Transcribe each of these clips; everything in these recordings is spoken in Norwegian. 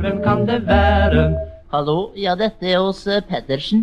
hvem kan det være? Hallo, ja, dette hos Pettersen.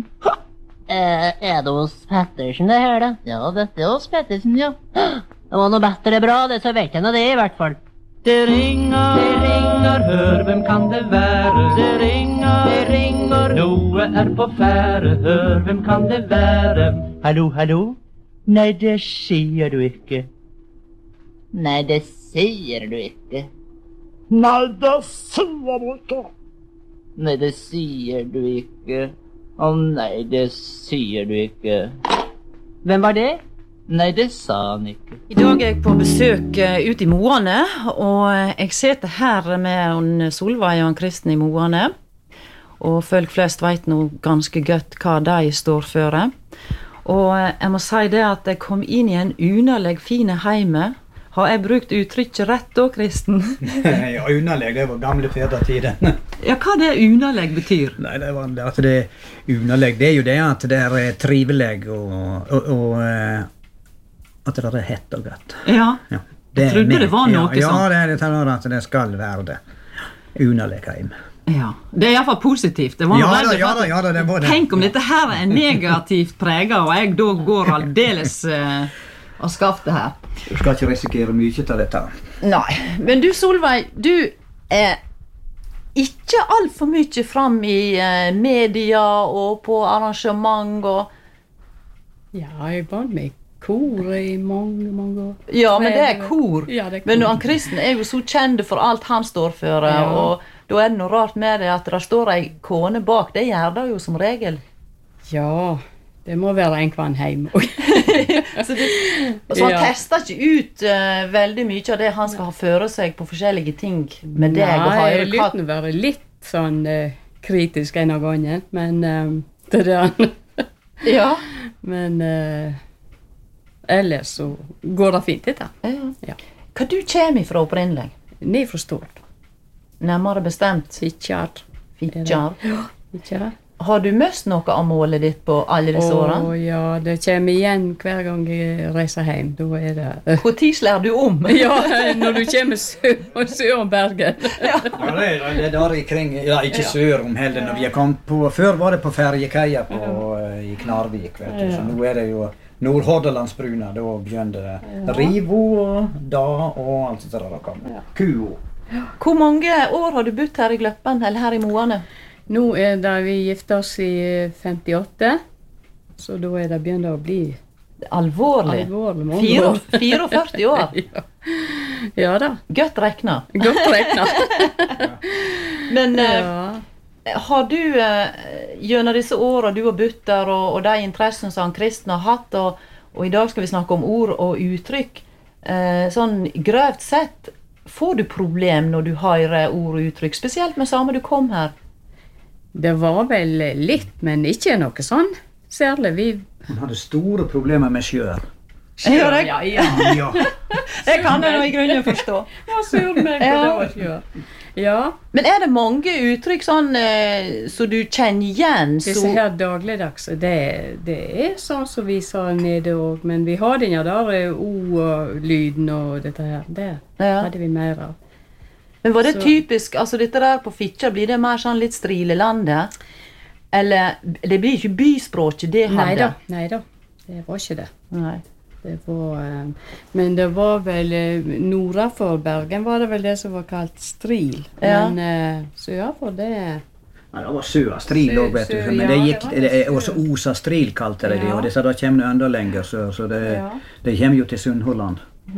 Det hos Pettersen det her, da? Ja, dette hos Pettersen, ja. Det var noe bedre bra, det, så vet jeg nå det i hvert fall. Det ringer, hør, hvem kan det være? Det ringer, noe på fære, hør, hvem kan det være? Hallo, hallo? Nei, det sier du ikke. Nei, det sier du ikke. Nei, det sier du ikke. Nei, det sier du ikke. Å nei, det sier du ikke. Hvem var det? Nei, det sa han ikke. I dag er jeg på besøk ute i Moane, og jeg sitter her med Solveig og Kristen i Moane. Og folk flest vet nå ganske godt hva de står for. Og jeg må si det at jeg kom inn i en unaleg fine heime. Har jeg brukt uttrykket rett da, Kristen? Ja, unaleg, det var gamle fedretiden. Ja, hva det unaleg betyr? Nei, det var at det unaleg, det er jo det at det er trivelig og at det er hett og godt. Ja, ja jeg trodde det var noe ja, sånt. Ja, det er at det skal være det. Unaleg heim. Ja, det er i hvert fall positivt. Det var ja, det var det. Tenk om dette her er negativt preget, og jeg da går aldeles og skaffer det her. Du skal ikke risikere mye til dette. Nei, men du Solveig, du er ikke alt for mye fram i media og på arrangement og... Ja, jeg var med i kor i mange år. Ja, men det er kor. Ja, det er kor. Men han Kristen er jo så kjent for alt han står for, Ja. og da er det noe rart med det at det står ei kone bak. Det gjør det jo som regel. Ja, det må være en kvann heim. Så han Ja. tester ikke ut veldig mye av det han skal ha føre seg på forskjellige ting med deg og Nei, høre jeg lytter være litt sånn kritisk en av gangen, men det er det. Ja. Men ellers så går det fint dette. Ja. Hva du kommer ifra opprinnelig? Ned fra Stord. Nærmere bestemt Fitjar. Fitjar. Ja, Fitjar. Har du møst noe av målet ditt på alle disse årene? Ja, det kommer igjen hver gang jeg reiser hjem. Da er det... Hvor tid slår du om? Ja, når du kommer sør om Bergen. Ja, det er der ikring, ja, ikke sør om heller når vi har kommet på, før var det på ferjekaia i Knarvik, vet du, så nå er det jo Nordhordalandsbruna, da begynner det Rivo og Da og alt det der kommer. Kuo. Hvor mange år har du bodd her i Gløppen, eller her i Moane? Nå er det vi gifte oss i 58, så da er det begynt å bli alvorlig mange år. 44 år? Ja da. Godt rekna. Godt rekna. Men har du gjennom disse årene du har bodd der, og de interessene som Kristen har hatt, og i dag skal vi snakke om ord og uttrykk, sånn grøvt sett, får du problem når du hører ord og uttrykk, spesielt med samme du kom her? Det var vel litt, men ikke noe sånn. Særlig Hun hadde store problemer med sjøer. Sjøer? Ja. Det kan jeg nå i grunnen forstå. Ja, sur meg, det var sjøer. Ja. Men er det mange uttrykk sånn så du kjenner igjen? Disse her dagligdags, det er sånn som vi sa nede også, men vi har den der o-lyden og dette her. Det hadde vi mer av. Men var det typisk, altså dette der på Fitjar, blir det mer sånn litt strilelandet? Eller, det blir ikke byspråket det hadde? Neida, det var ikke det. Nei. Det var, men det var vel, nordafor Bergen var det vel det som var kalt stril. Ja. Men sørafor det... Ja, det var søa stril også, vet du. Men det gikk, også Osa stril kalte det, og det sa da kommer det enda lenger, så det kommer jo til Sunnhordland.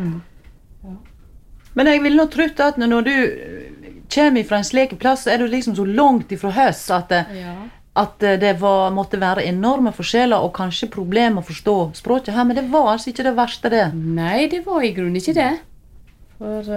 Men jeg vil nå tro at når du kommer fra en slik plass, så er du liksom så langt ifra høst at det måtte være enorme forskjeller og kanskje problemer å forstå språket her, men det var altså ikke det verste det. Nei, det var i grunnen ikke det. For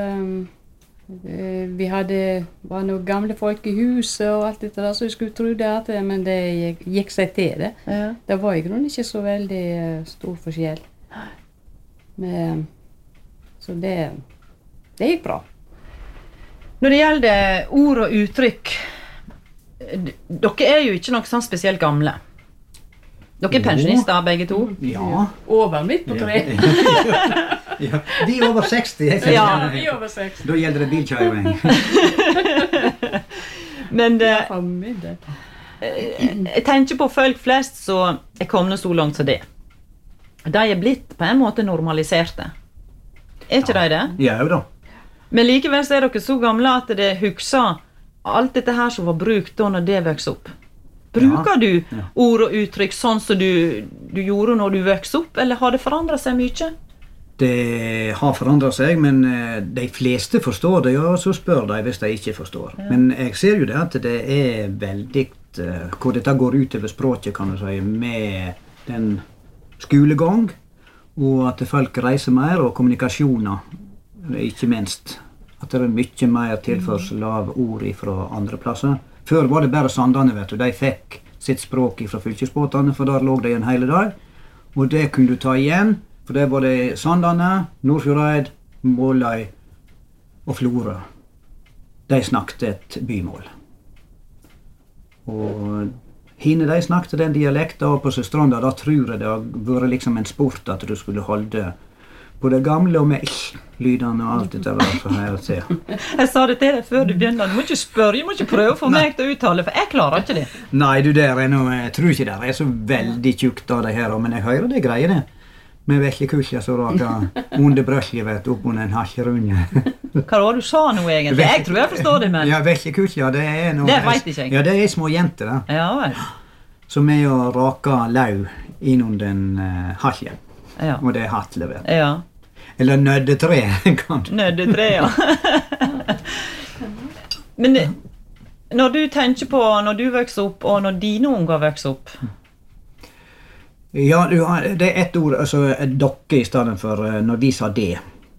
vi var noen gamle folk i huset og alt dette der, så jeg skulle tro det, men det gikk seg til det. Ja. Det var i grunnen ikke så veldig stor forskjell. Men, så det gikk bra. Når det gjelder ord og uttrykk, dere er jo ikke noe sånn spesielt gamle. Dere er pensjonister, begge to. Ja. Over midt på 3. Ja. Vi er over 60. Ja, vi er over 60. Da gjelder det bilkjøring. Men For min del. jeg tenker på folk flest som er kommet så langt som det. De er blitt på en måte normaliserte. Er ikke de det? Ja, da. Men likevel så er dere så gamle at det husker alt dette her som var brukt da når det vokste opp. Bruker du ord og uttrykk sånn som du gjorde når du vokste opp, eller har det forandret seg mye? Det har forandret seg, men de fleste forstår det, og så spør de hvis de ikke forstår. Men jeg ser jo det at det er veldig, hvor dette går ut over språket, kan du si, med den skolegang, og at folk reiser mer, og kommunikasjoner, ikke minst. At det er mye mer tilførsel av ord fra andre plasser. Før var det bare Sandane, vet du. De fikk sitt språk fra fylkesbåtene, for der lå de en hele dag. Og det kunne du ta igjen, for det var det Sandane, Nordfjordeid, Måløy og Florø. De snakket et bymål. Og hine de snakket den dialekten, og på Søstranda, da tror jeg det har vært liksom en sport at du skulle holde på det gamle og med lydene og alt dette der for her til. Jeg sa det til deg før du begynner. Du må ikke spørre, du må ikke prøve å få meg til å uttale, for jeg klarer ikke det. Nei, du der er noe, jeg tror ikke det er så veldig tjukt av det her, men jeg hører det greier det. Med vekkekulja så raker under brøsje, vet du, opp under en hasjerunje. Hva var det du sa nå egentlig? Jeg tror jeg forstår det, men... Ja, vekkekulja, det er noe... Det vet ikke jeg. Ja, det er små jenter da. Ja, vel. Som er å rake lau innunder den hasje. Ja. Og det er hatle, vet du. Ja. Eller nøddetre, kanskje. Nøddetre, ja. Men når du tenker på når du vokser opp, og når dine unger vokser opp... Ja, det er ett ord, altså dokke i stedet for når vi sa det.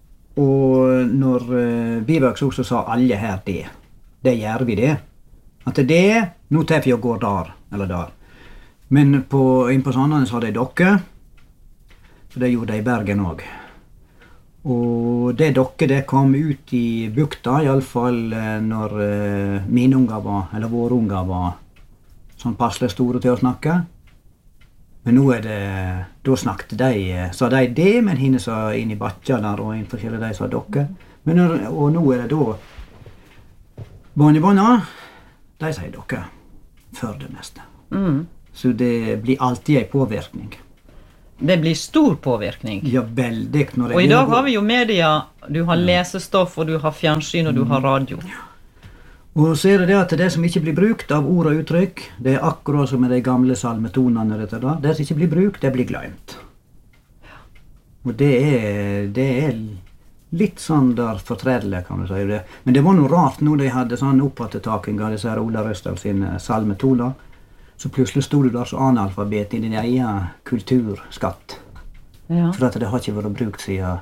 Og når vi vokste opp, så sa alle her det. Det gjør vi det. At det, nå tar vi og går der, eller der. Men inn på Sandane så hadde jeg dokke, så det gjorde jeg i Bergen også. Og det dokke, det kom ut i bukta, i alle fall når mine unger var, eller våre unger var sånn passelig store til å snakke. Men nå er det, da snakket de, sa de det, men henne sa inn i batja der, og en forskjellig de sa dokke. Og nå er det da, barnebarna, de sier dokke, for det meste. Så det blir alltid en påvirkning. Det blir stor påvirkning. Ja, veldig. Og i dag har vi jo media, du har lesestoff, og du har fjernsyn, og du har radio. Og så er det at det som ikke blir brukt av ord og uttrykk, det er akkurat som med de gamle salmetonene, det som ikke blir brukt, det blir glemt. Og det er litt sånn der fortredelig, kan du si det. Men det var noe rart når de hadde sånn opphattetaking av disse her Ola Røstav sine salmetoner, så plutselig stod du der som analfabet i din egen kulturskatt. Ja. For at det har ikke vært brukt siden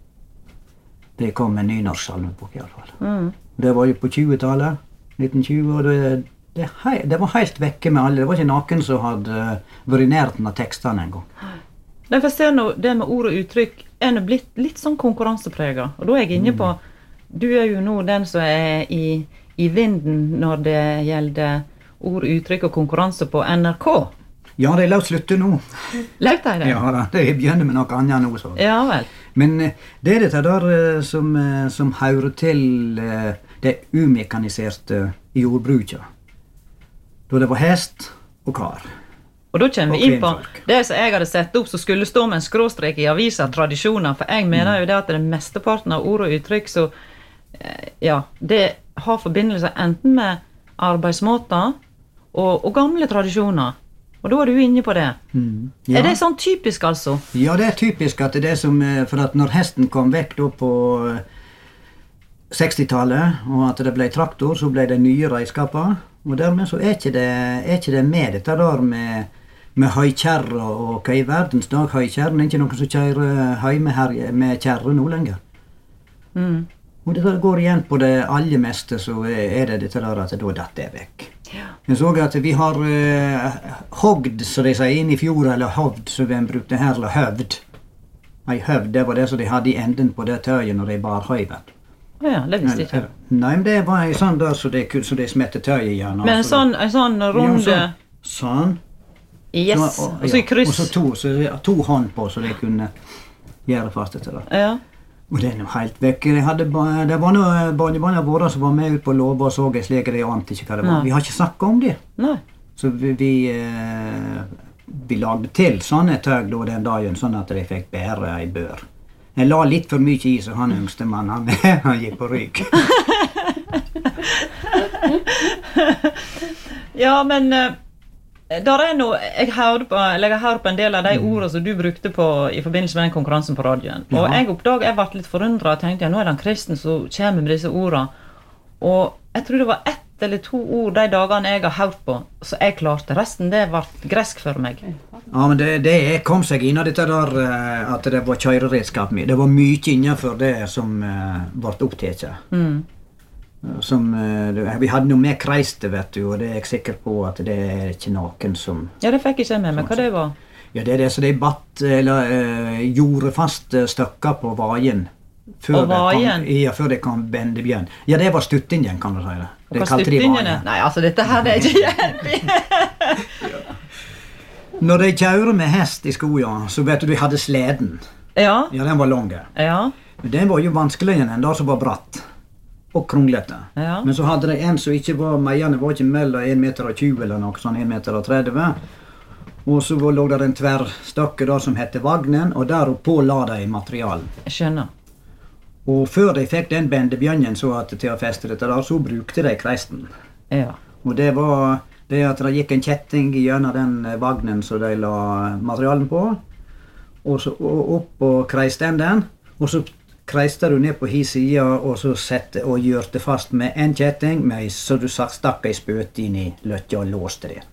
det kom en nynorsk salmebok i alle fall. Det var jo på 20-tallet, 1920, og det var helt vekke med alle. Det var ikke noen som hadde vært i nærheten av tekstene en gang. Derfor ser nå det med ord og uttrykk er nå blitt litt sånn konkurransepreget. Og da er jeg inne på, du er jo nå den som er i vinden når det gjelder ord, uttrykk og konkurranse på NRK. Ja, de laut slutte nå. Laut de det? Ja, da, de begynner med noe annet nå. Så. Ja vel. Men det er dette der som hører til det umekaniserte i jordbruket. Da det var hest og kar. Og da kommer vi inn på det som jeg hadde sett opp, som skulle stå med en skråstrek i aviser, tradisjoner, for jeg mener jo det at det mesteparten av ord og uttrykk, så ja, det har forbindelse enten med arbeidsmåter og gamle tradisjoner. Og da er du inne på det. Ja. Er det sånn typisk altså? Ja, det er typisk at det er som, for at når hesten kom vekk da på 60-tallet, og at det ble traktor, så ble det nye redskaper. Og dermed så er ikke det med dette der med høykjerre og hva i verdens dag høykjerren er ikke noen som kjører høy med kjerre nå lenger. Og det går igjen på det aller meste, så er det dette der at da datt det vekk. Jeg så at vi har hogd, så de sier inn i fjord, eller hovd, så vi brukte her, eller høvd. Ei høvd, det var det som de hadde i enden på det tøyet når de bar høyven. Ja, det visste ikke. Nei, men det var en sånn der så de smette tøyet igjen. Men en sånn runde... Sånn. Yes, og så i kryss. Og så to hånd på, så de kunne gjøre fast etter det. Ja. Og det er helt vekk. Det var noe barnebarna våre som var med ut på låva og så jeg slik, jeg ante ikke hva det var. Nei. Vi har ikke snakket om det. Nei. Så vi lagde til sånne tøg da den dagen, sånn at de fikk bære ei bør. Jeg la litt for mye i, så han yngste mann, han gikk på rygg. Ja, men der er noe, jeg har hørt på en del av de ordene som du brukte på i forbindelse med den konkurransen på radioen. Og Ja. jeg oppdaget, jeg ble litt forundret, og tenkte, ja, nå er det en kristen som kommer med disse ordene. Og jeg tror det var 1 eller 2 ord de dagene jeg har hørt på, så jeg klarte. Resten, det ble gresk for meg. Ja, men det kom seg inn av dette der at det var kjøreredskap med. Det var mye innenfor det som ble opptatt. Vi hadde noe med kreiste, vet du, og det er jeg sikker på at det er ikke noen som... Ja, det fikk jeg ikke med meg. Hva det var? Ja, det er det som de gjorde fast støkker på vajen. Før de kan bende bjørn. Ja, det var stuttingen, kan du si det. Hva stuttingene? Nei, altså, dette her det er ikke hjelp. Når de kjører med hest i skoja, så vet du, de hadde sleden. Ja. Ja, den var lang. Ja. Men den var jo vanskeligere enn den som var bratt. Og kronglete. Ja. Men så hadde de en som ikke var, meierne var ikke mellom 1,20 meter eller noe sånn, 1,30 meter. Og så lå der en tverrstokke der som hette vagnen, og der oppå la de materialen. Jeg skjønner. Og før de fikk den bendebjørnen så til å feste dette der, så brukte de kreisten. Ja. Og det var det at det gikk en kjetting gjennom den vagnen som de la materialen på, og så opp på kreistenden, og så kreiste du ned på hi sida, og så sette og gjørte fast med en kjetting, så du stakk ei spøte inn i løtja og låste det.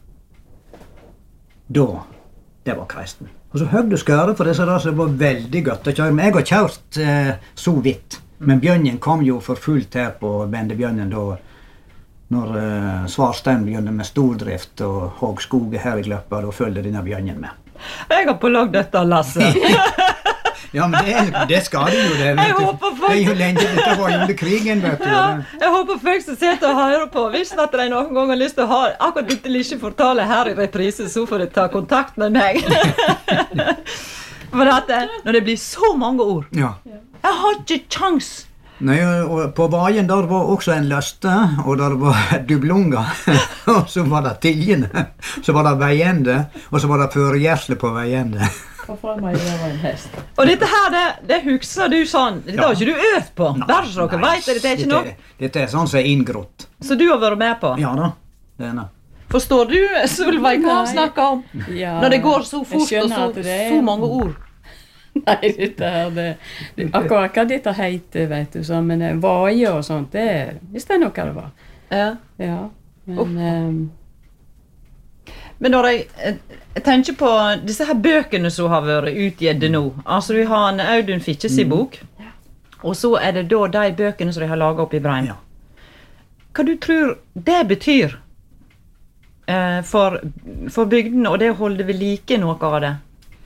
Det var kreisten. Og så høgde skøret for disse der som var veldig godt å kjøre. Men jeg har kjørt så vidt. Men bjørnen kom jo for fullt her på bendebjørnen da, når Svarstein begynte med stordrift og hogg skoget her i Gløppa, da følte denne bjørnen med. Jeg har pålagt dette, Lasse. Ja, men det skal det jo, det. Jeg håper folk... Det er jo lenge, dette var jo under krigen, vet du. Ja, jeg håper folk som sitter og hører på, hvis at de noen gang har lyst til å ha akkurat dette lille fortalet her i reprise, så får de ta kontakt med meg. For at når det blir så mange ord, Ja. jeg har ikke kjans. Nei, og på vajen der var også en løste, og der var dublunger, og så var det tiljene, så var det veiende, og så var det føregjersle på veiende. Og fra meg det var en hest. Og dette her, det husker du sånn, dette har ikke du øvd på. Bare så dere vet det, dette er ikke noe. Dette er sånn som er inngrott. Så du har vært med på. Ja da, det er det. Forstår du, Solveig, hva han snakker om? Ja, Når det går så fort og skjønner at det er- så mange ord. Nei, dette her, akkurat hva dette heter, vet du, så, men vaje og sånt, hvis det er noe det var. Ja. Ja, men... Men når jeg tenker på disse her bøkene som har vært utgitt nå, altså vi har en Audun Fitches i bok, og så er det da de bøkene som de har laget opp i Breim. Ja. Hva du tror det betyr for bygdene, og det å holde ved like noe av det?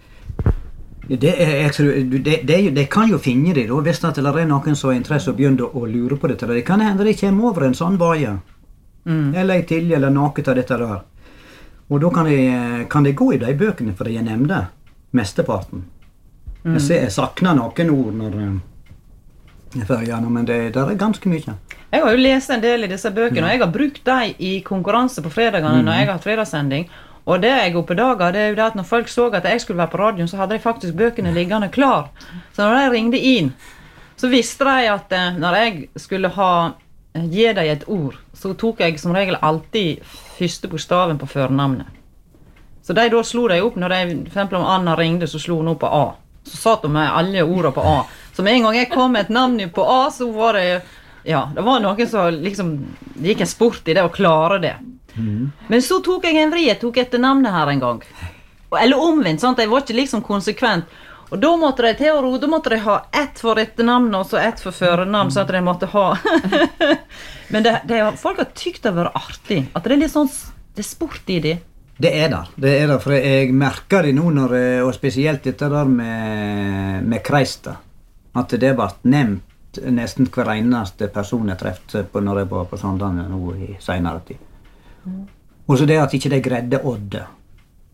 Det kan jo finne det da, hvis det er noen som har interesse og begynner å lure på dette. Det kan hende de kommer over en sånn vaje, eller ei tilje, eller noe av dette der. Og da kan de gå i de bøkene, for de er nevnte, mesteparten. Jeg sakner noen ord når jeg fører gjennom, men det er ganske mye. Jeg har jo lest en del i disse bøkene, og jeg har brukt dem i konkurranse på fredagene når jeg har hatt fredagssending. Og det jeg oppdaget, det er jo det at når folk så at jeg skulle være på radioen, så hadde de faktisk bøkene liggende klar. Så når de ringte inn, så visste de at når jeg skulle gi dem et ord, så tok jeg som regel alltid første bokstaven på førnavnet. Så da slo de opp, når de, for eksempel om Anna ringte, så slo hun opp på A. Så satt hun med alle ordene på A. Så med en gang jeg kom med et navn på A, så var det, ja, det var noen som liksom, det gikk en sport i det å klare det. Men så tok jeg en vri, jeg tok etter navnet her en gang. Eller omvendt, sånn at jeg var ikke liksom konsekvent. Og da måtte de til å ro, da måtte de ha ett for etternavn og så ett for førernavn, sånn at de måtte ha. Men folk har tykt det var artig, at det er litt sånn, det er sport i det. Det er der, for jeg merker det nå, og spesielt dette der med kreista, at det ble nevnt nesten hver eneste person jeg trefte på når jeg var på Sandane nå i senere tid. Og så det at ikke de greide Odde.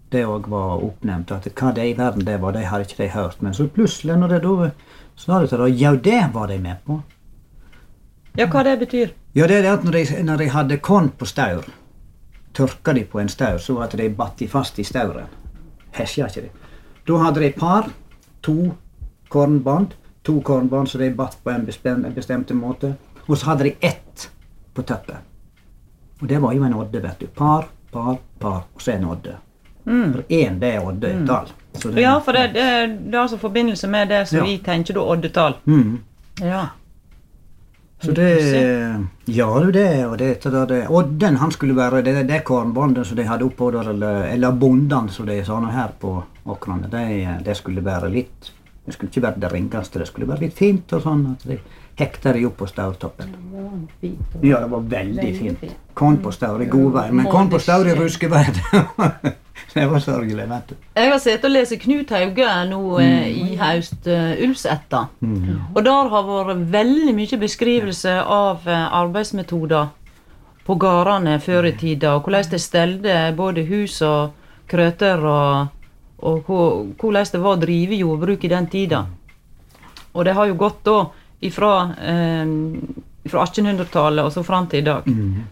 det også var oppnevnt, at hva det i verden det var, det hadde ikke de hørt. Men så plutselig, når det da sa det til det, ja, det var de med på. Ja, hva det betyr? Ja, det er det at når de hadde korn på staur, tørka de på en staur, så var det de batt de fast i stauren. Hesja ikke de. Da hadde de par, to kornband, så de batt på en bestemte måte, og så hadde de ett på tøppet. Og det var jo en odde, vet du. Par, og så en odde. For en, det er odde i tall. Ja, for det er altså forbindelse med det som vi tenker da oddetall. Ja. Så det, ja, det, og det, odden, han skulle være det kornbåndet som de hadde oppå der, eller bonden, som de sa her på åkrene, det skulle være litt, det skulle ikke være det ringeste, det skulle være litt fint og sånn, at de hekta de opp på staurtoppen. Ja, det var veldig fint. Korn på staur i god vei, men korn på staur i ruskevei, det var sørgelig, vet du. Jeg har sett og lese Knut Hauge nå i høst Ulvsetta, og der har vært veldig mye beskrivelse av arbeidsmetoder på gårdene før i tida, og hvordan det stelte både hus og krøter, og hvordan det var å drive jordbruk i den tida. Og det har jo gått da ifra 1800-tallet og så frem til i dag.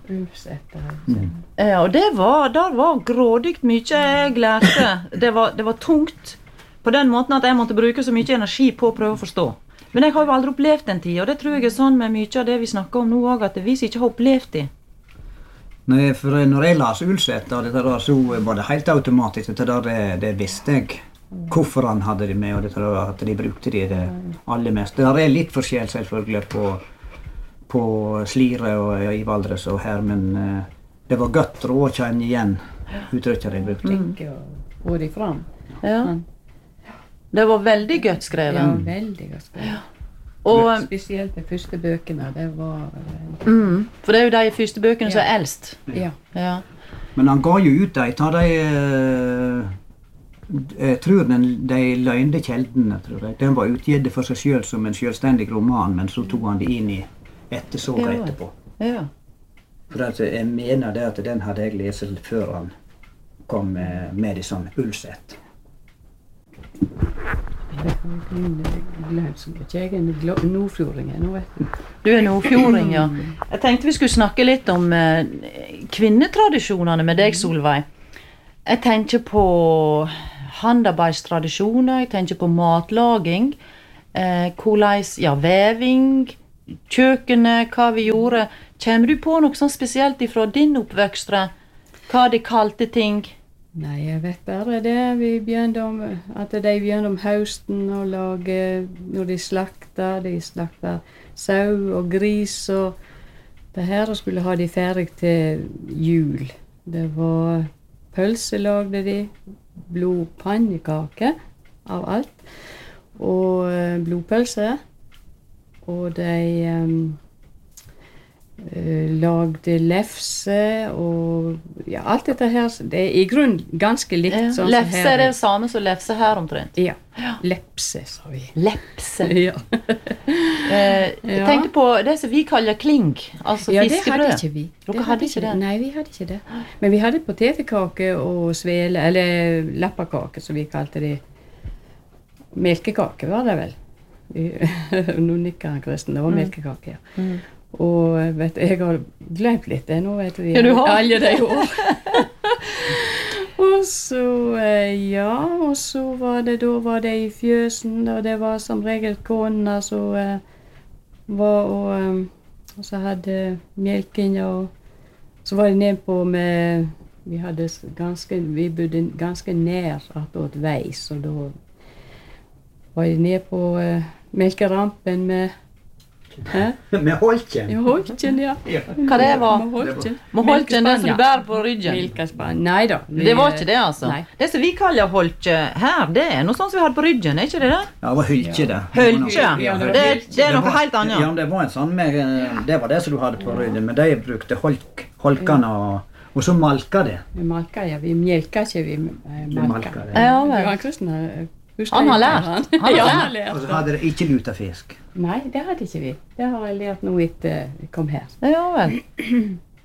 Ja, og der var grådygt mye jeg lærte. Det var tungt på den måten at jeg måtte bruke så mye energi på å prøve å forstå. Men jeg har jo aldri opplevd den tid, og det tror jeg er sånn med mye av det vi snakker om nå også, at det vi ikke har opplevd det. Nei, for når jeg las Ulvsetta, så var det helt automatisk. Det visste jeg. Hvorfor han hadde det med, og at de brukte det aller mest. Det er litt forskjell selvfølgelig på Slire og i Valdres og her, men det var godt å kjenne igjen uttrykket de brukte. Tenke og få de fram. Ja. Det var veldig godt skrevet. Ja, veldig godt skrevet. Ja. Og spesielt de første bøkene, det var... for det er jo de første bøkene som er eldst. Ja. Ja. Men han ga jo ut jeg tror de løgnde kjeldene, tror jeg. Den var utgitt for seg selv som en selvstendig roman, men så tog han det inn i ettersåret etterpå. Ja. For jeg mener det at den hadde jeg lest før han kom med det som Ulvsett. Nordfjordingen nå, vet du. Du er nordfjording, ja. Jeg tenkte vi skulle snakke litt om kvinnetradisjonene med deg, Solveig. Jeg tenker på handarbeidstradisjoner, jeg tenker på matlaging, veving, kjøkkenet, hva vi gjorde. Kommer du på noe sånn spesielt fra din oppvøkstre? Hva de kalte ting? Nei, jeg vet bare det. De begynte om høsten å lage, når de slakta sau og gris, og det her skulle ha de ferdig til jul. Det var pølse lagde de, blodpannekake av alt, og blodpølse, og de lagde lefse, og ja, alt dette her, det er i grunn ganske likt. Ja. Sånn lefse er det samme som lefse her omtrent? Ja, lepse, sa vi. Lepse? Ja. Jeg tenkte på det som vi kaller kling, altså fiskebrød. Ja, det hadde ikke vi. Dere hadde ikke det? Nei, vi hadde ikke det. Men vi hadde potetekake og svele, eller lappakake, som vi kalte det. Melkekake var det vel. Nå nikker han, Kristen, det var melkekake, ja. Og vet du, jeg har glemt litt det nå, vet du. Ja, du har? Alle de år. Og så, og så var det i fjøsen, og det var som regel kona som var, og så hadde melken, og så var det ned på med, vi bodde ganske nær attåt vei, så da var jeg ned på melkerampen med Med holken? Ja, holken, ja. Hva det var? Med holken. Med holken, det som du bærer på ryggen? Melkespann. Nei da. Det var ikke det, altså? Nei. Det som vi kaller holke her, det er noe sånt som vi hadde på ryggen, er ikke det det? Ja, det var hylke det. Hølke? Det er noe helt annet. Ja, det var en sånn med, det var det som du hadde på ryggen, men de brukte holkene og så malka det. Vi malka, ja. Vi mjelka ikke, vi malka. Ja, vel. Ja, Kristen Han har lært. Ja, han har lært. Og så hadde det ikke lutefisk. Nei, det hadde ikke vi. Det har jeg lært nå etter vi kom her. Ja vel.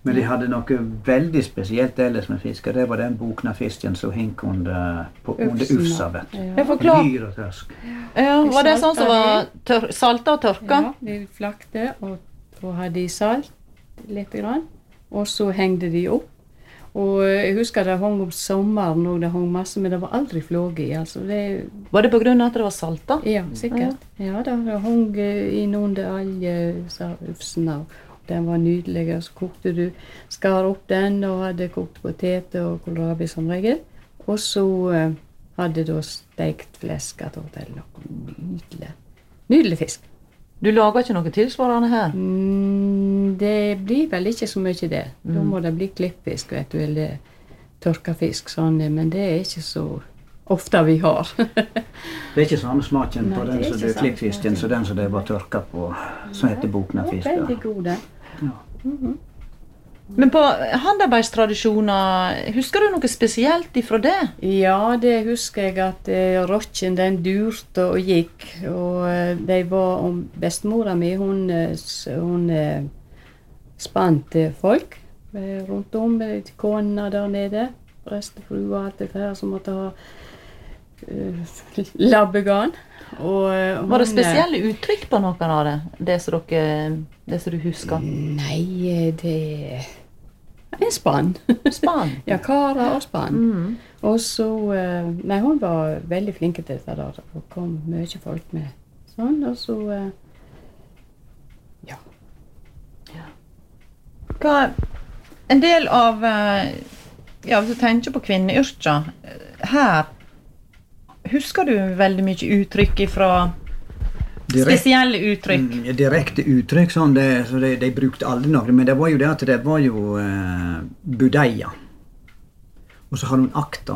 Men de hadde noe veldig spesielt ellers med fisker. Det var den boknafisken som hink under ufsa, vet du. Jeg forklarer. Dyr og tørsk. Ja, var det sånn som var salta og tørka? Ja, de flakte og hadde i salt litt grann. Og så hengde de opp. Og jeg husker det hang om sommeren og det hang masse, men det var aldri flåge i. Altså Var det på grunn av at det var salta? Ja, sikkert. Ja, det hang inn under alle ufsene. Den var nydelig, og så kokte du, skar opp den og hadde kokt poteter og kålrabi som regel. Og så hadde du stekt flesk eller noe nydelig fisk. Du lager ikke noe tilsvarende her? Det blir vel ikke så mye det. Da må det bli klippfisk, vet du, eller tørka fisk, sånn, men det er ikke så ofte vi har. Det er ikke samme smaken på den som det er klippfisken, som den som det var tørka på, som heter boknafisk. Veldig god, det. Ja. Men på handarbeidstradisjoner, husker du noe spesielt ifra det? Ja, det husker jeg at rokken den durte og gikk, og de var om bestemora mi, hun spante folk rundt om, til kona der nede, prestefru og alt det her som måtte ha labbegarn. Var det spesielle uttrykk på noen av det? Det som du husker? Nei, det en spann. Spann? Ja, kara og spann. Og så, nei, hun var veldig flink til dette der. Det kom mye folk med sånn, og så, ja. En del av, hvis du tenker på kvinneyrker, her, husker du veldig mye uttrykk fra spesielle uttrykk? Direkte uttrykk, sånn, så de brukte aldri noe, men det var jo det at det var jo budeia. Og så har hun akta.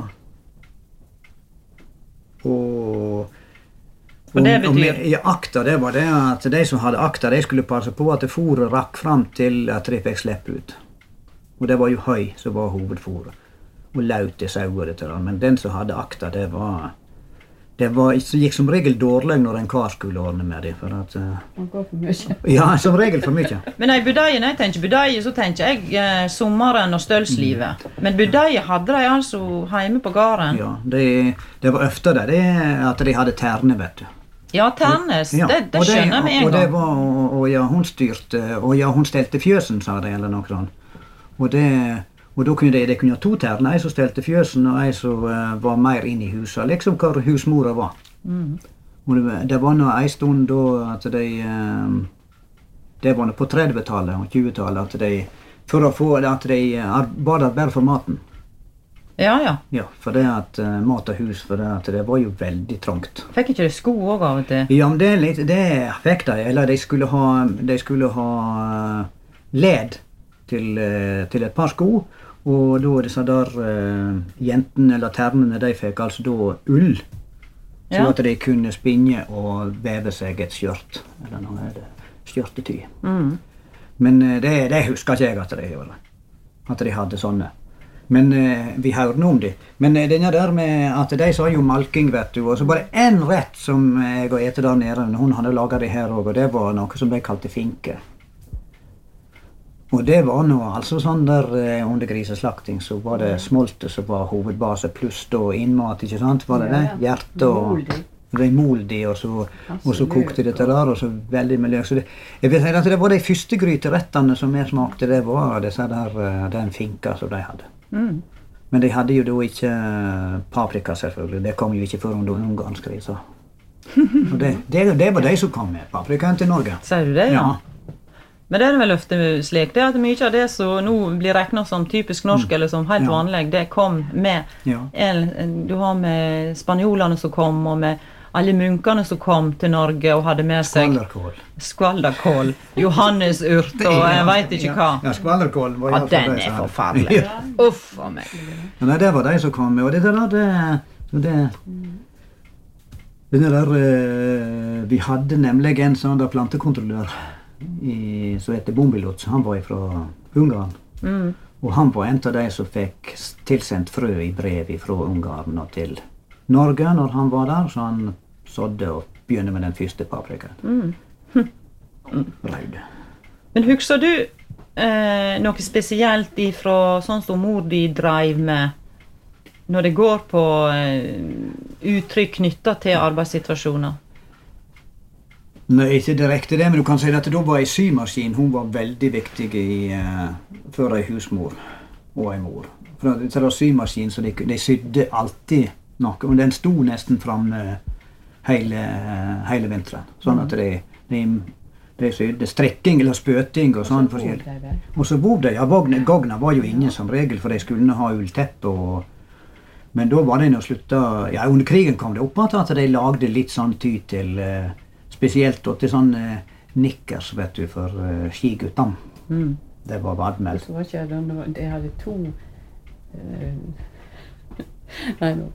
Og det betyr? Ja, akta, det var det at de som hadde akta, de skulle passe på at fôret rakk fram til at de fikk slippe ut. Og det var jo høy som var hovedfôret. Og laut til sauer, men den som hadde akta, det gikk som regel dårlig når en kar skulle ordne med det, for at... Man går for mye. Ja, som regel for mye. Men nei, budeie, når jeg tenker budeie, så tenker jeg sommeren og stølslivet. Men budeie hadde de altså hjemme på gården? Ja, det var ofte det at de hadde terne, vet du. Ja, ternes, ja, det skjønner vi en gang. Og ja, hun styrte, og ja, hun stelte fjøsen, sa de, eller noe sånt. Og da kunne de kunne ha to terner, en som stelte fjøsen, og en som var mer inn i huset, liksom hva husmora var. Og det var nå en stund da at det var på 30-tallet og 20-tallet, at de, for å få at de arbeidet bare for maten. Ja. Ja, for det at mat og hus, for det at det var jo veldig trangt. Fikk ikke de sko også av og til? Ja, men det fikk de, eller de skulle ha led til et par sko, og da disse der jentene eller ternene, de fikk altså da ull, så at de kunne spinne og veve seg et skjørt, eller noe skjørtety. Men det husker ikke jeg at de gjorde, at de hadde sånne. Men vi hørte noe om det. Men denne der med at de sa jo malking, vet du, og så bare en rett som jeg og etter der nede, hun hadde laget det her også, og det var noe som de kalte finke. Og det var nå altså sånn der under griseslakting, så var det smoltet som var hovedbase, pluss da innmat, ikke sant? Var det det? Hjerte og moldi, og så kokte dette der, og så veldig miljø. Så jeg vil si at det var de første gryterettene som jeg smakte, det var disse der, den finka som de hadde. Men de hadde jo da ikke paprika, selvfølgelig. Det kom jo ikke før under ungarnskrisa. Og det var de som kom med paprikaen til Norge. Sier du det, ja? Men det er vel ofte slik, det at mye av det som nå blir regnet som typisk norsk, eller som helt vanlig, det kom med, du har med spanjolene som kom, og med alle munkene som kom til Norge og hadde med seg skvalderkål, johannesurt og jeg vet ikke hva. Ja, skvalderkål var ja, den er forferdelig. Uff for meg. Ja, nei, det var de som kom med, og det der, vi hadde nemlig en sånn der plantekontrollør, som heter Bombilots, han var fra Ungarn. Og han var en av de som fikk tilsendt frø i brev fra Ungarn og til Norge når han var der, så han sådde og begynte med den første paprikaen. Rød. Men husker du noe spesielt ifra sånn som mor di dreiv med når det går på uttrykk knyttet til arbeidssituasjoner? Nei, ikke direkte det, men du kan si at da var en symaskin, hun var veldig viktig for en husmor og en mor. For det var symaskin, så de sydde alltid noe, og den sto nesten frem hele vinteren. Sånn at de sydde strikking eller spøting og sånn forskjellig. Og så bor de, ja, gogna var jo ingen som regel, for de skulle ha ullteppe og men da var det å slutte, ja, under krigen kom det opp at de lagde litt sånn ty til spesielt til sånne nikkers, vet du, for skiguttene. Det var vadmeld. Så var ikke det, de hadde to... Nei, nå.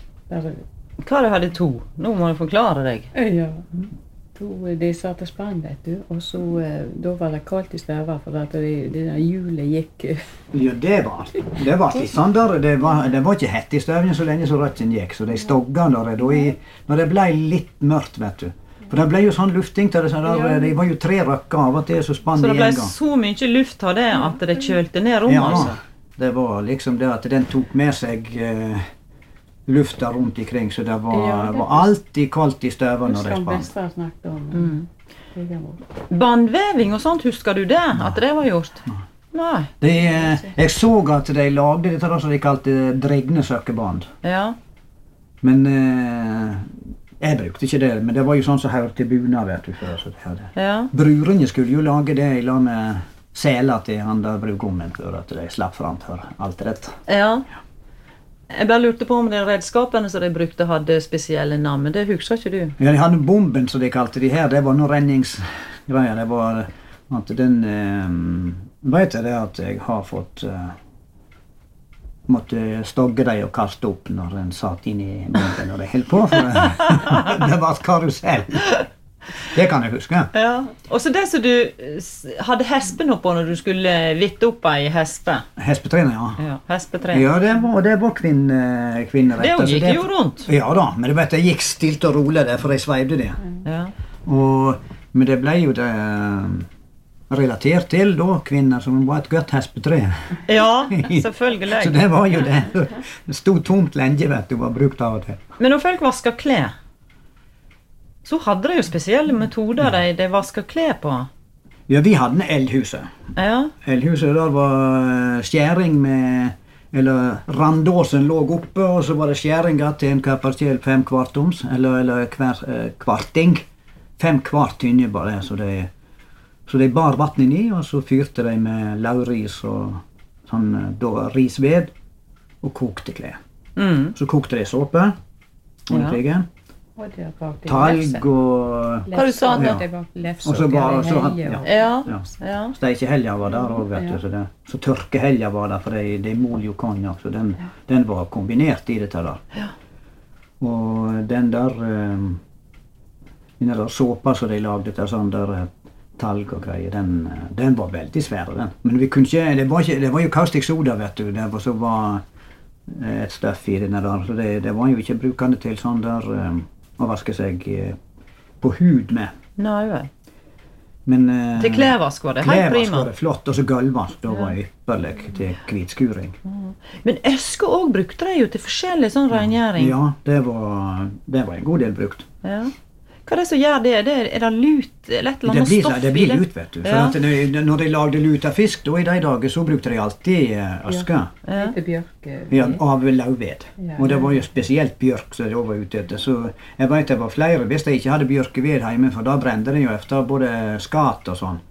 Hva det hadde to? Nå må du forklare deg. Ja, de satt og spann, vet du, og så da var det kaldt i støver, for at det hjulet gikk... Ja, det var litt sånn der, det var ikke hett i støvnen så lenge så røtten gikk, så de stogget når det ble litt mørkt, vet du. For det ble jo sånn lufting til det, så det var jo 3 røkker av at det så spann i en gang. Så det ble så mye luft av det at det kjølte ned rommet, altså? Ja, det var liksom det at den tok med seg lufta rundt ikring, så det var alltid kaldt i støven når det spann. Bandveving og sånt, husker du det? At det var gjort? Nei. Jeg så at de lagde det som de kalte dregnesøkkeband. Ja. Men jeg brukte ikke det, men det var jo sånn som hørte til buna, vet du, før. Så det hadde. Ja. Brurene skulle jo lage det i lag med seler til han der brugommen, for at de slapp fram for alt rett. Ja. Jeg bare lurte på om de redskapene som de brukte hadde spesielle navn, men det husker ikke du? Ja, de hadde bomben, som de kalte de her. Det var noen renningsgreier. Det var at den... vet jeg det at jeg har fått... måtte stogge deg og kaste opp når den satt inn i bomben, og det helt på, for det var et karusell. Det kan jeg huske. Ja. Og så det som du hadde hespen på når du skulle vitte opp ei hespe? Hespetrener, ja. Ja, hespetrener. Ja, det var kvinnerett. Det gikk jo rundt. Ja da, men det gikk stilt og rolig der, for de sveivde det. Ja. Men det ble jo det relatert til da, kvinner som var et godt hespetre. Ja, selvfølgelig. Så det var jo det. Det stod tomt lenge, vet du, var brukt av og til. Men når folk vasket klær, så hadde de jo spesielle metoder de vasket klær på. Ja, vi hadde eldhuset. Ja. Eldhuset der var skjæring med, eller randåsen lå oppe, og så var det skjæringer til en kapasitet 5 kvartoms, eller kvarting. 5 kvart tynne bare, så de bar vattnet i, og så fyrte de med lauris og sånn risved, og kokte klær. Så kokte de såpe, under krigen. Talg og... Hva du sa det? Og så bare... Steikehelja var der også, vet du. Så tørkehelja var der, for de mol jo konjak, så den var kombinert i dette der. Og den der såpa som de lagde til sånn der talg og greier, den var veldig svær, den. Men vi kunne ikke... Det var jo kaustikk soda, vet du. Det var et støff i den der, så det var jo ikke brukende til sånn der... å vaske seg på hud med. Nei, vel. Men til klærvask var det helt prima. Klærvask var det flott, og så gulvvask, da var det ypperlig til hvitskuring. Men øske også brukte de jo til forskjellig sånn rengjæring. Ja, det var en god del brukt. Ja. Hva er det som gjør det? Er det lut eller et eller annet stoff i det? Det blir lut, vet du. For at når de lagde lut av fisk, da i de dager, så brukte de alltid øske. Ja, av lauvved. Og det var jo spesielt bjørk som de var ute etter. Så jeg vet det var flere, hvis de ikke hadde bjørkeved hjemme, for da brente de jo efter både skat og sånn.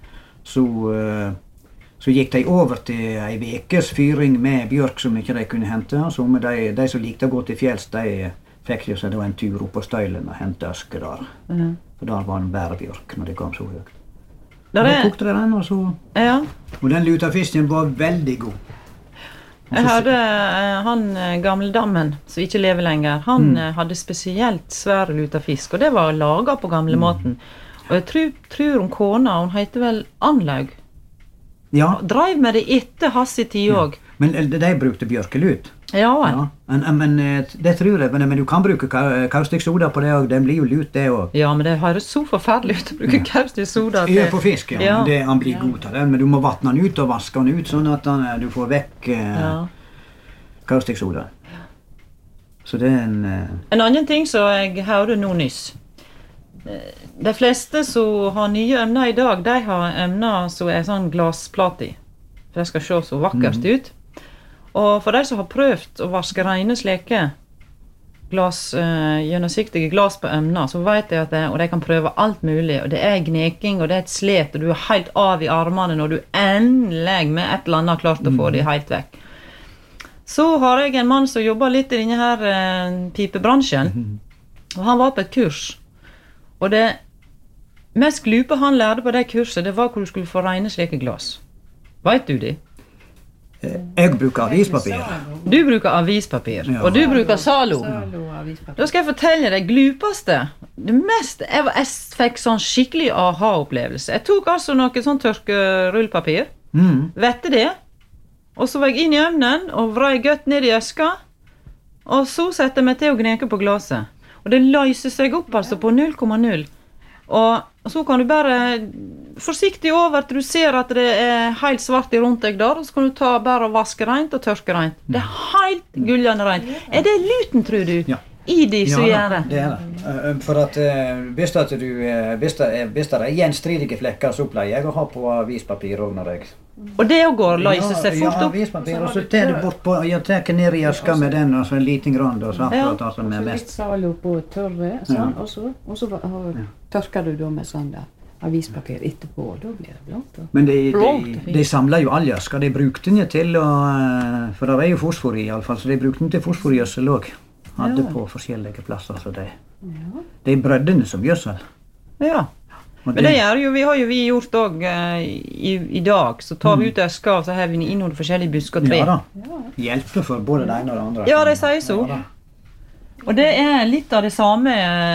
Så gikk de over til en vekes fyring med bjørk som ikke de kunne hente. Så med de som likte å gå til fjells, de fikk jo seg da en tur opp på støylen og hente øske der. For der var en bærebjørk når de kom så høyt. Da kokte de den, og så... Ja. Og den lutafisken var veldig god. Jeg hørte han gamledammen, som ikke lever lenger, han hadde spesielt svære lutafisk, og det var laget på gamlemåten. Og jeg tror kona, hun heter vel Anlaug. Ja. Drev med det etter hans i tid også. Men de brukte bjørkelut. Ja. Men det tror jeg, men du kan bruke kaustiksoda på det, og den blir jo lut det også. Ja, men det høres så forferdelig ut å bruke kaustiksoda til. Ja, på fisk, ja. Han blir god til den, men du må vattne den ut og vaske den ut, sånn at du får vekk kaustiksoda. Så det er En annen ting som jeg hørte nå nyss. De fleste som har nye emner i dag, de har emner som er sånn glasplate i. For det skal se så vakkert ut. Og for de som har prøvd å vaske rene sleke gjennomsiktige glas på emner, så vet jeg at og de kan prøve alt mulig, og det er gneking, og det er et slet, og du er helt av i armene når du endelig med et eller annet klart å få det helt vekk. Så har jeg en mann som jobber litt i denne her pipebransjen, og han var på et kurs. Og det mest glupe han lærte på det kurset, det var hvor du skulle få rene slike glas. Vet du det? Jeg bruker avispapir. Du bruker avispapir, og du bruker Zalo. Da skal jeg fortelle deg glupeste. Det mest, jeg fikk sånn skikkelig aha-opplevelse. Jeg tok altså noe sånn tørkerullpapir, vet du det? Og så var jeg inn i ømnen og vrei gøtt ned i øska, og så setter jeg meg til å gneke på glaset. Og det løser seg opp altså på 0,0. Og så kan du bare forsiktig over til du ser at det er helt svart i rundt deg der, og så kan du ta bare og vaske rent og tørke rent. Det er helt gullende rent. Er det luten, tror du? Ja. I de som gjør det? Det er det. For at hvis det er gjenstridige flekker, så pleier jeg å ha på avispapir også når jeg... Og det går å løse seg fort opp? Ja, avispapir, og så tar du bort på, jeg tar ned i aska med den, og så en liten grønn, og så akkurat det som er mest. Litt Zalo på tørre, sånn, og så tørker du da med sånn der avispapir etterpå, og da blir det blått. Men de samler jo all aska, de brukte den til å, for det er jo fosfor i alle fall, så de brukte den til fosforgjødsel også. Hadde på forskjellige plasser, så de brødde den som gjødsel. Ja. Men det gjør jo, vi gjort også i dag, så tar vi ut øska, og så har vi inn noen forskjellige busker og tre. Ja da, hjelper for både det ene og det andre. Ja, de sier så. Ja, og det er litt av det samme,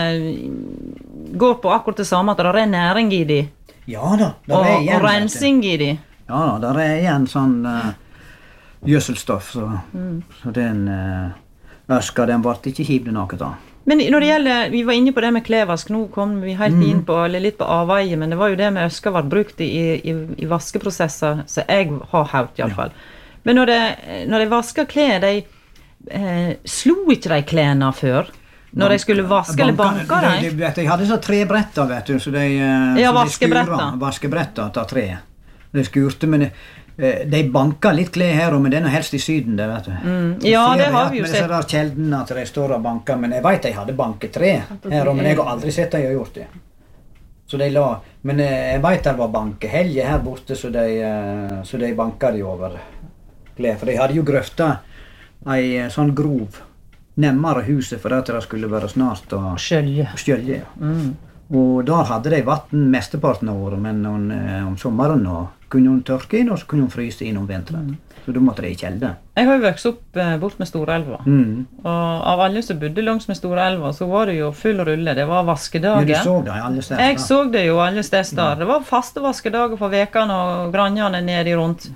går på akkurat det samme, at det er næring i de. Ja da, det er igjen. Og rensing i de. Ja da, det er igjen sånn gjødselstoff, så den øska, den ble ikke kjipet noe da. Men når det gjelder, vi var inne på det med klevask, nå kom vi helt inn på, eller litt på avveie, men det var jo det med øska var brukt i vaskeprosesser, så jeg har hørt i alle fall. Men når de vasker klær, de slo ikke de klærne før? Når de skulle vaske eller banke dem? De hadde så tre bretter, vet du, så de vaskebretter av tre. De skurte, men de banker litt klær her, men den er helst i Syden, det vet du. Ja, det har vi jo sett. Men det er sjelden at de står og banker, men jeg vet de hadde banket tre her, men jeg har aldri sett de har gjort det. Så de la, men jeg vet det var bankehelge her borte, så de banker de over klær, for de hadde jo grøfta ei sånn grov nemmere huset, for at det skulle være snart å skjølje. Og der hadde de vatten mesteparten av året, men om sommeren kunne hun tørke inn, og så kunne hun fryse inn om vinteren. Så da måtte de i kjelde. Jeg har jo vokst opp bort med Storelva. Og av alle som bodde langs med Storelva, så var det jo full rulle. Det var vaskedager. Ja, du så det alle steder. Jeg så det jo alle steder. Det var faste vaskedager for vekene, og granjene nede i rundt.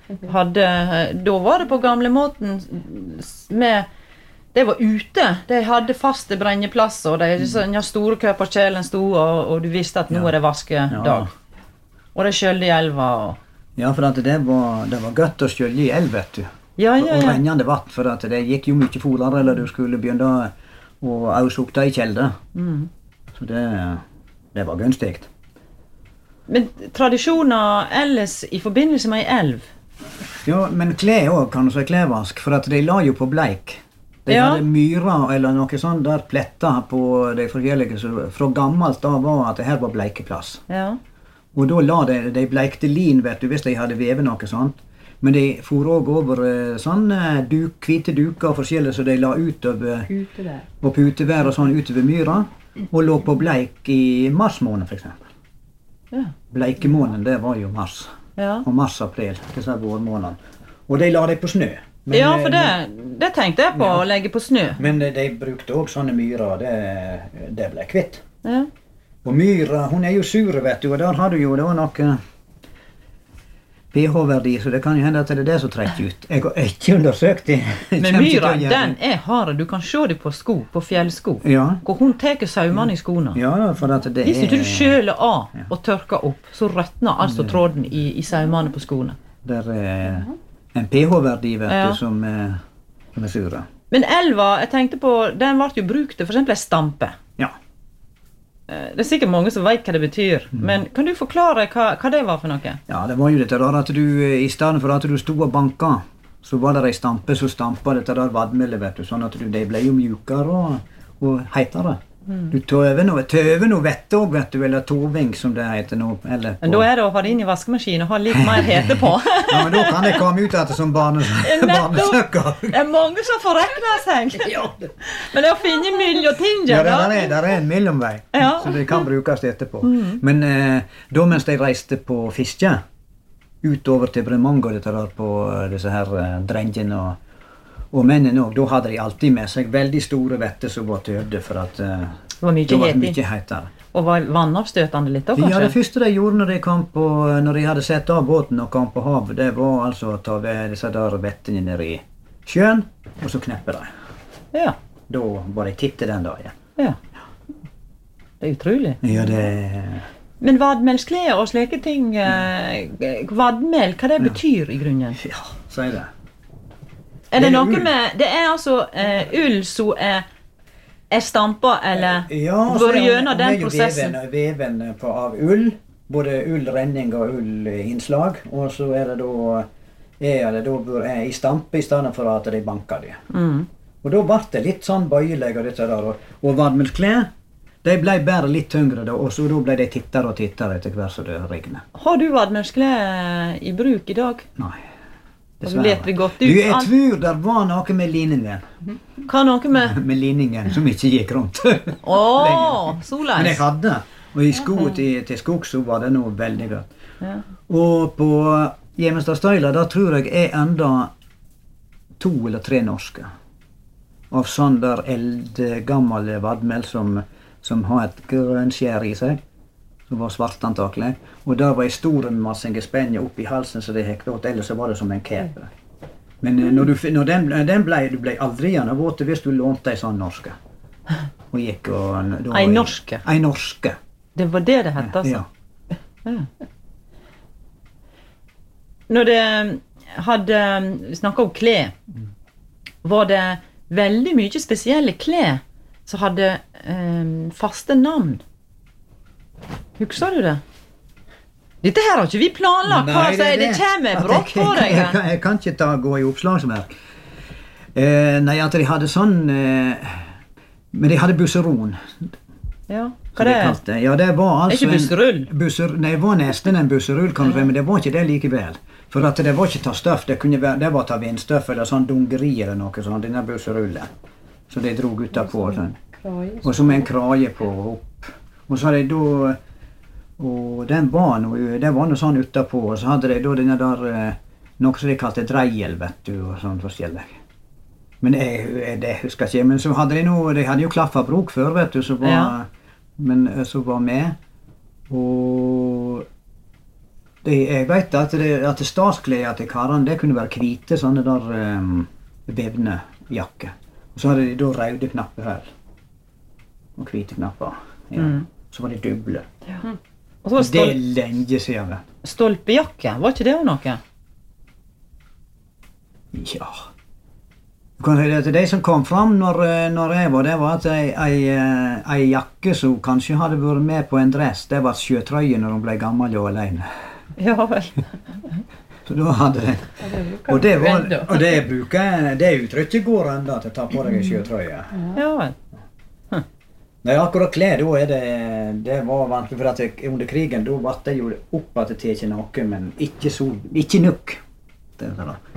Da var det på gamle måten med... Det var ute. De hadde faste brenneplasser, og de store køperkjelen stod, og du visste at nå er det vaskedag. Og det skjølde i elva. Ja, for at det var godt å skjølge i elv, vet du. Ja. Og rennende vatt, for at det gikk jo mye foler, eller du skulle begynne å avsukte i kjelde. Så det var gunstig. Men tradisjoner ellers i forbindelse med en elv? Ja, men klær også, kan du si klevask, for at de la jo på bleik. De hadde myrer eller noe sånt der pletter på de forskjellige, så fra gammelt da var at det her var bleikeplass. Ja. Og da la de bleikte lin, vet du, hvis de hadde vevet noe sånt. Men de for også over sånn hvite duker og forskjellige, så de la utover på putevær og sånn utover myra, og lå på bleik i marsmåned for eksempel. Ja. Bleikemåneden, det var jo mars. Ja. Og mars-april, disse vårmånedene. Og de la de på snø. Men, ja, for det tenkte jeg på, å legge på snø. Men de brukte også sånne myrer, det ble kvitt. Ja. Og myra, hun er jo sur, vet du, og der har du jo da noe pH-verdi, så det kan jo hende at det er det som trekker ut. Jeg har ikke undersøkt det. Men myra, den er hard. Du kan se det på sko, på fjellsko. Ja. Hvor hun teker saumene i skoene. Ja, for at det Hvis ikke du er... skjøler av og tørker opp, så røtner altså tråden i saumene på skoene. Det er en pH-verdi, vet Ja. du, som er sura. Men elva, jeg tenkte på, den ble jo brukt til for eksempel en stampe. Ja. Det er sikkert mange som vet hva det betyr, men kan du forklare hva det var for noe? Ja, det var jo dette der at du, i stedet for at du stod og banka, så var det en stampe som stampa dette der vadmelet, vet du, sånn at de ble jo mjukere og heitere. Du tøver noe vette også, vet du, eller toving som det heter nå. Eller Men da er det å ha det inn i vaskemaskinen og ha litt mer hete på. Ja, men da kan det komme ut etter som barnesøkker. Det er mange som får rekne seg. Men det er å finne mellomting, Ja, da. der er en mellomvei, Ja. så det kan brukes etterpå. Men da mens de reiste på fiske, utover til Bremanger, dette der på disse her drengene og mennene også, da hadde de alltid med seg veldig store vetter som var tøvde, for at Det var mye det var het i. mye heitere. Og var vannavstøtende litt da, Ja, det kanskje? første de gjorde når de hadde sett av båten og kom på havet, det var altså å ta disse der vettene ned i sjøen, og så kneppe de. Ja. Da var de titte den dagen. Ja. Det er utrolig. Ja, det... Men vadmelsklær og slike ting, vadmel, hva det betyr i grunnen? Ja, sier det. Er det Det er noe ull. med, det er altså ull som er stampa, eller Ja, går gjennom den det er jo prosessen? veven av ull, både ullrenning og ullinnslag, og så er det da i stampe i stedet for at de banker det. Og da ble det litt sånn bøyelig og dette der, og vadmelsklær, de ble bare litt tyngre da, og så da ble de tittere og tittere etter hver som det regnet. Har du vadmelsklær i bruk i dag? Nei. Og du leter godt ut. Du, jeg tror det var noe med liningen. Hva noe med? Med liningen som ikke gikk rundt. Åh, Men jeg soleis. hadde, og i sko til skog så var det noe veldig godt. Ja. Og på Hjemestadstøyla, da tror jeg er enda 2 eller 3 norske. Av sånn der eldgammel vadmel som har et grønnskjær i seg. Som var svart antakelig. Og der var ei stor massengespenne oppi halsen så det hekk åt, ellers så var det som en kepe. Men når den ble aldri igjen våt hvis du lånte ei sånn norske. Og gikk og... da- Ei norske? Ei norske, Det var det hette, altså. ja. Når det hadde snakket om klær, var det veldig mye spesielle klær som hadde faste navn. Husker du det? Dette her har ikke vi planlagt. Hva sier det kommer brått på deg? Jeg kan ikke gå i oppslagsverk. Nei, at de hadde sånn men de hadde busseron. Ja, som hva det de er? kalte det. Ja, det var altså ikke busserull? Nei, det var nesten en busserull, kan du si, men det var ikke det likevel. For at det var ikke ta støff, det var ta vindstøff eller sånn dungeri eller noe sånt, denne busserullen. Så de drog utapå sånn. Og så med en kraje på opp. Og så hadde de da, og det var noe sånn utapå, og så hadde de da denne der, noe som de kalte dreiel, vet du, og sånn forskjellig. Men det husker jeg ikke, men så hadde de hadde jo klaffabrok før, vet du, som var med, og jeg vet at statsklær til karene, det kunne være hvite, sånne der vevne jakker. Og så hadde de da røde knapper her, og hvite knapper, ja. Så var de duble. Og så var Det er lenge siden. stolpejakke, var ikke det jo noe? Ja. De som kom fram når jeg var, det var at ei jakke som kanskje hadde vært med på en dress, det var sjøtrøye når hun ble gammel og alene. Ja vel. Så da hadde de... Og det uttrykket går enda til å ta på deg en sjøtrøye. Ja vel. Nei, akkurat klær, det var vanskelig, for at under krigen, da var det jo opp at det ikke noe, men ikke nok. Det er det.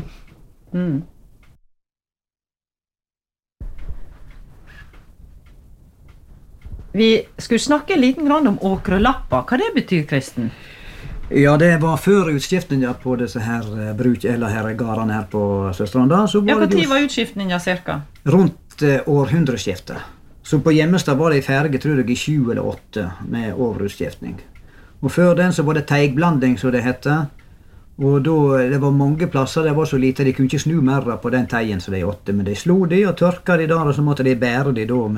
Vi skulle snakke en liten grann om åkrelapper. Hva det betyr, Kristen? Ja, det var før utskiftningen på disse her garene her på Sørstranda. Ja, hva tid var utskiftningen cirka? Rundt århundreskiftet. Så på Hjemmestad var det i ferge, tror jeg, i 7 eller 8 med overutskiftning. Og før den så var det teigblanding, som det hette. Og da, det var mange plasser, det var så lite, de kunne ikke snu merra på den teien som de åtte, men de slo de og tørka de der, og så måtte de bære de da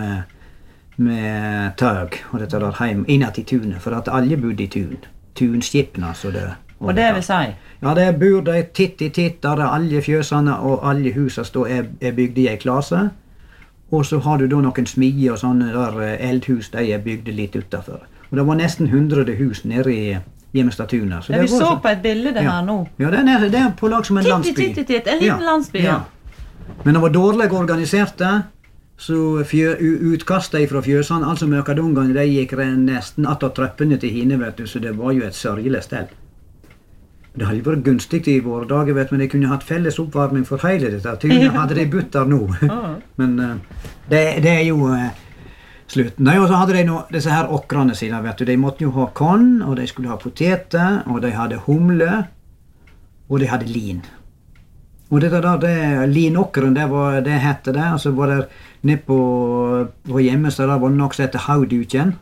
med tøg, og dette der heim, innad i tunet, for at alle bodde i tun. Tunskipene, så det... Og det vil si? Ja, det bor de titt i titt, der alle fjøsene og alle husene er bygd i en klase, og så har du da noen smier og sånne der eldhus, de er bygd litt utenfor. Og det var nesten 100 hus nede i Gjemestad-tunet. Ja, vi så på et bilde det her nå. Ja, det er på lag som en landsby. Titt, en liten landsby, ja. Men det var dårlig organiserte, så utkastet fra fjøsene, altså møkadungene, de gikk nesten attåt trøppene til hine, vet du, så det var jo et sørgelig sted. Det hadde vært gunstig i våre dager, vet du, men de kunne hatt felles oppvarming for hele dette. Tunet hadde de butt der nå. Men det er jo slutten. Og så hadde de nå disse her okrane sine, vet du. De måtte jo ha korn, og de skulle ha poteter, og de hadde humle, og de hadde lin. Og dette der, linokkeren, det hette det, og så var det nede på Gjemestad, der var det nok som hette hauduken.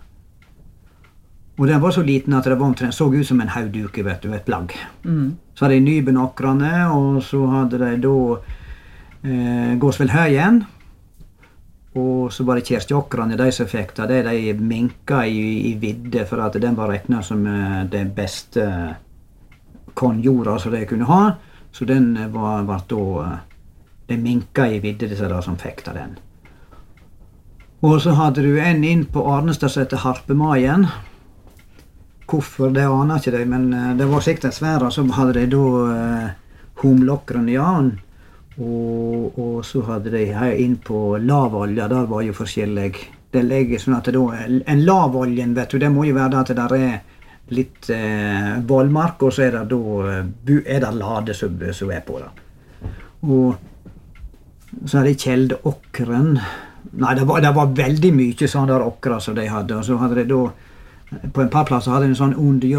Og den var så liten at det var omtrent så ut som en hauduke, vet du, et plagg. Så hadde de nybenåkrene, og så hadde de da Gåsvelhøyen, og så var det kjerstjåkrene, de som fikk det, de minka i vidde, for at den var regnet som den beste kornjorda som de kunne ha, så den var da, de minka i vidde, disse der som fikk den. Og så hadde du en inn på Arnestad som heter Harpemaien. Hvorfor, det aner ikke de, men det var sikkert en svær, og så hadde de da humlokkeren, ja, og så hadde de inn på lavolja, der var jo forskjellig. Det legger sånn at en lavoljen, vet du, det må jo være at det er litt bollmark, og så er det lade som er på det. Og så hadde de kjeldeokkeren. Nei, det var veldig mye sånn der okra som de hadde, og så hadde de da, på en par plasser hadde de en sånn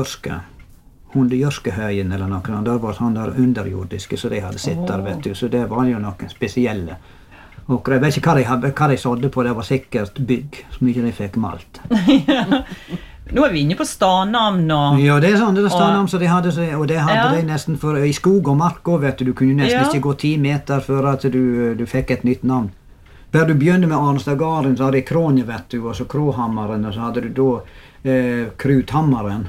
hundejørskehøyen eller noe, der var sånn der underjordiske som de hadde sett der, vet du, så det var jo noen spesielle okra. Jeg vet ikke hva de sådde på, det var sikkert bygg, så mye de fikk malt. Nå er vi inne på stadnamn og... Ja, det er sånn, det er stadnamn som de hadde, og det hadde de nesten for, i skog og mark også, vet du kunne nesten ikke gå 10 meter før at du fikk et nytt navn. Der du begynte med Arnestad-garden, så hadde de Krånje, vet du, og så Kråhammeren, og så hadde du da Kruthammeren,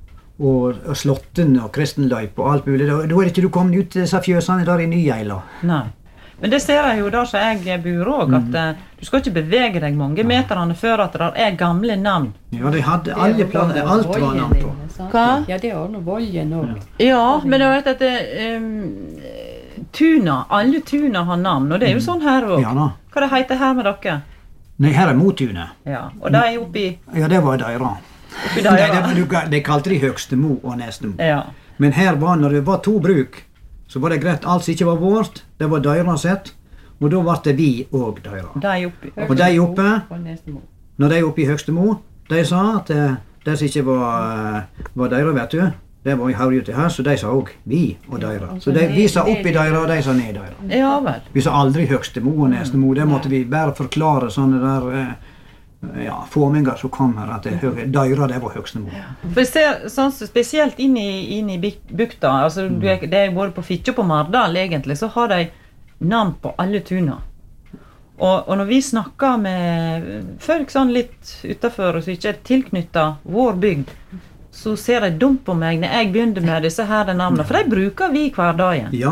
og Slotten og Kristenløyp og alt mulig. Da er det ikke du kommet ut til disse fjøsene der i Nyeila. Nei. Men det ser jeg jo der som jeg bor også, at du skal ikke bevege deg mange meterne før at det er gamle navn. Ja, de hadde alle planer, alt var navn på. Hva? Ja, det er også Voljen også. Ja, men jeg vet at tuna, alle tuna har navn, og det er jo sånn her også. Ja da. Hva det heter her med dere? Nei, her er Motunet. Ja, og det er oppi... Ja, det var Deira. Oppi Deira. De kalte de Høgste Mo og Neste Mo. Ja. Men her var, når det var 2 bruk, så var det greit, alt som ikke var vårt, det var Deira sett, og da var det vi og Deira. De er oppi. Og de oppe, Og Nestemo. når de er oppe i Høgste Mo, de sa at det som ikke var Deira, vet du, det var i Haurjut til her, så de sa også vi og Deira. Så vi sa oppi Deira, og de sa ned Deira. Ja vel. Vi sa aldri Høgste Mo og Neste Mo, det måtte vi bare forklare sånne der forminger som kom her, at Deira, det var Høgste Mo. For jeg ser sånn spesielt inn i bukta, altså det er både på Fitje og på Mardal egentlig, så har de navn på alle tuna. Og når vi snakker med folk sånn litt utenfor, som ikke er tilknyttet vår bygd, så ser de dumt på meg når jeg begynner med disse her navnene, for de bruker vi hver dag. Ja,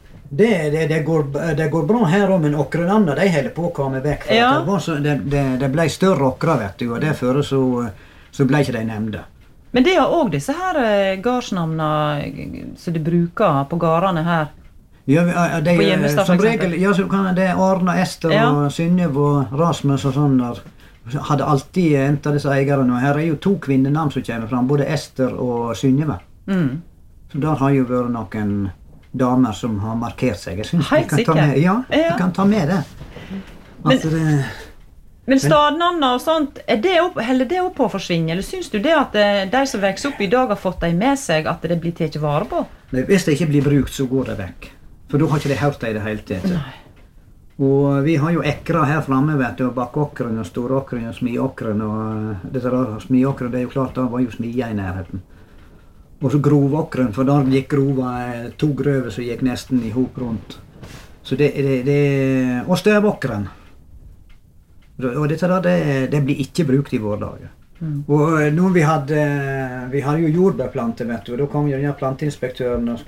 det går bra her også, men okrenamna, de holder på å komme vekk. For det ble større okra, vet du, og derfor så ble ikke de nevnte. Men det er også disse her gardsnavnene som de bruker på gårdene her. Ja, På Gjemestad, som for regel, ja, så kan det Arna, Ester og Synnøve og Rasmus og sånn der. Hadde alltid enda disse eierne, og her er jo 2 kvinnenavn som kommer fram, både Ester og Synnøve. Så der har jo vært noen damer som har markert seg. Jeg synes Helt vi kan ta med, vi kan ta med det. Men stadnavnene og sånt, heller det opp på å forsvinne, eller synes du det at de som vokser opp i dag har fått dem med seg, at det blir tatt vare på? Hvis det ikke blir brukt, så går det vekk. For da har ikke de hørt det i det hele tatt. Og vi har jo ekra her framme, vet du, bakkåkeren og storåkeren og smiåkeren, og dette der smiåkeren, det er jo klart, da var jo smia i nærheten. Og så grovåkren, for da gikk grova 2 grøver som gikk nesten i hop rundt. Så og støvåkren. Og dette da, det blir ikke brukt i våre dager. Og når vi hadde jo jordbærplanter, vet du, og da kom jo denne planteinspektøren og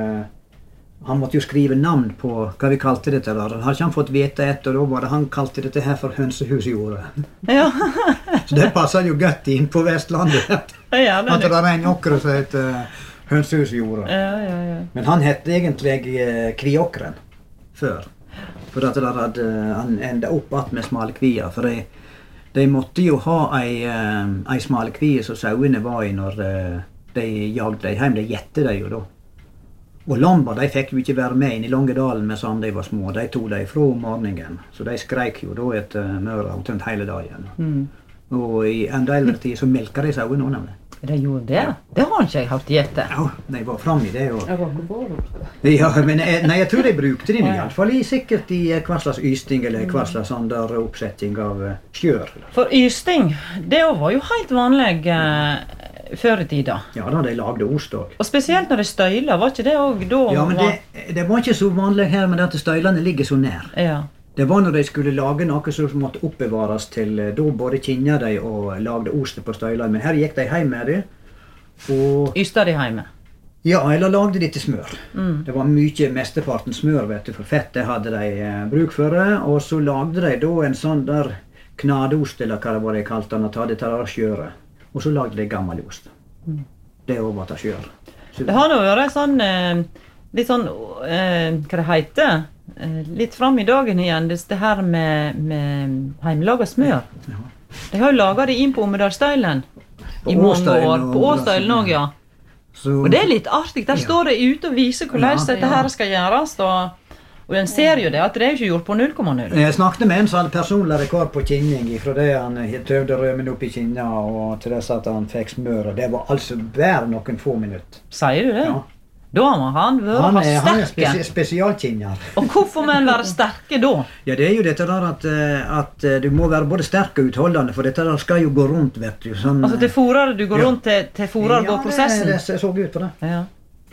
han måtte jo skrive navn på hva vi kalte dette der. Han hadde ikke han fått vite etter, og da var det han kalte dette her for hønsehusjordet. Ja. Så det passer jo godt inn på Vestlandet. Ja, At det er en åkre som heter hønsehusjordet. Ja. Men han hette egentlig kviåkren før. For at han enda opp att med smalekvia. For de måtte jo ha ei smalekvie som sauene var i når de jagde dem hjem. De gjette dem jo da. Og lamper, de fikk jo ikke være med inn i Longedalen med sånn de var små. De tog dem fra morgenen. Så de skreik jo da etter møra omtrent hele dagen. Og i enda eldre tid så melka de sauene også nemlig. De gjorde det? Det har ikke jeg hatt gjette. Ja, de var frem i det. Og... Jeg var ikke bare. Ja, men jeg tror de brukte den i hvert fall sikkert i hva slags ysting eller hva slags sånn der oppsetting av skjør. For ysting, det var jo helt vanlig før i tida. Ja, da de lagde ost også. Og spesielt når de støyla, var ikke det også da? Ja, men det var ikke så vanlig her med at støylene ligger så nær. Ja. Det var når de skulle lage noe som måtte oppbevares til, da både kinja de og lagde ost på støylene. Men her gikk de hjem med det. Og... Ysta de hjemme? Ja, eller lagde de til smør. Det var mesteparten smør, vet du, for fett det hadde de bruk for det. Og så lagde de da en sånn der knadeost, eller hva det var de kalte den, og ta det til skjøret. Og så lagde de gammel ost. Det var til skjør. Det har nå vært sånn, litt sånn, hva det heter, litt frem i dagen igjen, det her med heimelaget smør. Ja. De har jo laget det inn på Ommedalstøylen i mange år, på Åstøylen også, ja. Så, og det er litt artig, der står det ute og viser hvordan dette her skal gjøres, og den ser jo det, at det er jo ikke gjort på 0,0. Jeg snakket med en som hadde personlig rekord på kinning, fra det han tøvde rømen opp i kinna, og til dess at han fikk smør, og det var altså bare noen få minutter. Sier du det? Ja. Da må han være sterke. Han er spesialkinner. Og hvorfor må han være sterke da? Ja, det er jo dette der at du må være både sterk og utholdende, for dette der skal jo gå rundt, vet du. Sånn, altså til fôrer, du går rundt til fôrer går prosessen? Ja, det så ut på det. Ja.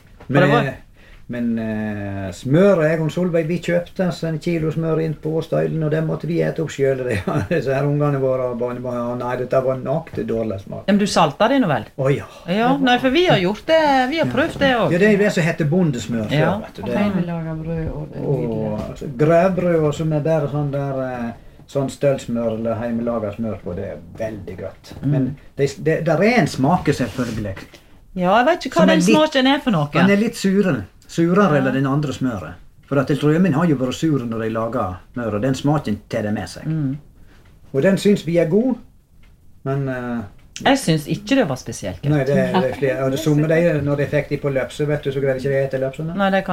Men smør, jeg og Solveig, vi kjøpte en kilo smør inn på støylen, og det måtte vi ete opp selv. Disse her ungene våre, nei, dette var nok til dårlig smak. Men du salter det nå vel? Åja. Ja, nei, for vi har gjort det, vi har prøvd det også. Ja, det er jo det som heter bondesmør før, vet du. Og hjemmelaget brød og det og grøvbrød, som er bare sånn der, sånn stølsmør eller hjemmelaget smør på, det er veldig godt. Men der er en smake selvfølgelig. Ja, jeg vet ikke hva den smaken er for noe. Den er litt surere eller den andre smøret. For at rødmin har jo vært sur når de lager smør, og den smaken tar det med seg. Og den synes vi er god, men... jeg synes ikke det var spesielt. Nei, det er flere. Og det summe når de fikk de på løpse, vet du, så greide ikke de etter løpsene. Nei, det kan